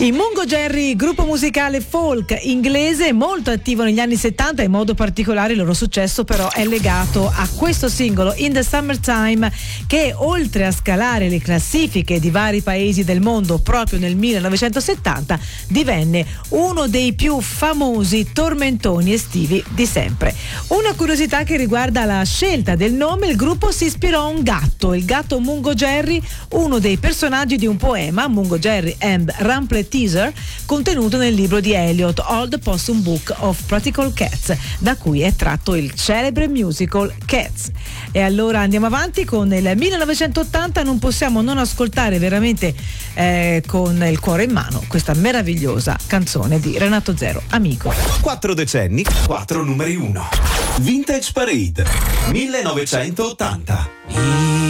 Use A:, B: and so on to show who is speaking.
A: I Mungo Jerry, gruppo musicale folk inglese molto attivo negli anni 70, in modo particolare il loro successo però è legato a questo singolo In the Summertime, che oltre a scalare le classifiche di vari paesi del mondo proprio nel 1970 divenne uno dei più famosi tormentoni estivi di sempre. Una curiosità che riguarda la scelta del nome: il gruppo si ispirò a un gatto, il gatto Mungo Jerry, uno dei personaggi di un poema, Mungo Jerry and Rumplet Teaser, contenuto nel libro di Eliot, Old Possum Book of Practical Cats, da cui è tratto il celebre musical Cats. E allora andiamo avanti con il 1980, non possiamo non ascoltare veramente con il cuore in mano questa meravigliosa canzone di Renato Zero, Amico.
B: 4 decenni, 4 numeri 1. Vintage Parade 1980.